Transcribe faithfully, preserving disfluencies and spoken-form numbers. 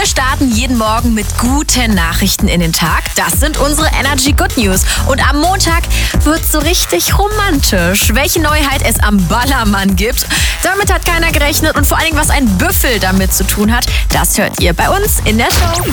starten jeden Morgen mit guten Nachrichten in den Tag. Das sind unsere Energy Good News. Und am Montag wird so richtig romantisch. Welche Neuheit es am Ballermann gibt, damit hat keiner gerechnet. Und vor allen Dingen, was ein Büffel damit zu tun hat, das hört ihr bei uns in der Show.